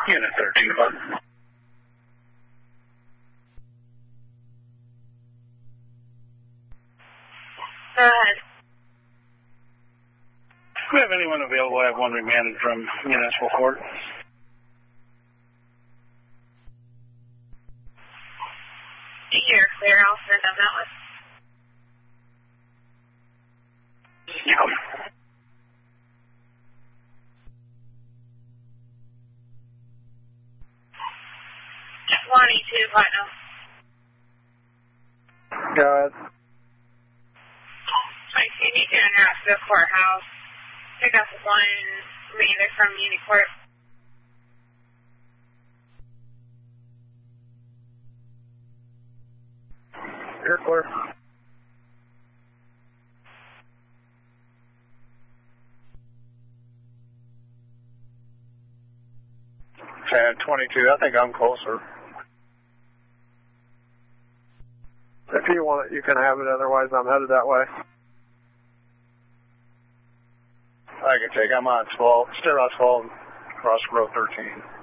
Unit 13, button. Go ahead. Do we have anyone available? I have one remanded from municipal court. You're clear. I'll send them that one. Yeah. 22, Platinum. Go ahead. I see you doing out to the courthouse. Pick up one remainder from Unicorp. You're clear. Tad 22, I think I'm closer. If you want it, you can have it. Otherwise, I'm headed that way. I can take. I'm on 12, still on 12, cross road 13.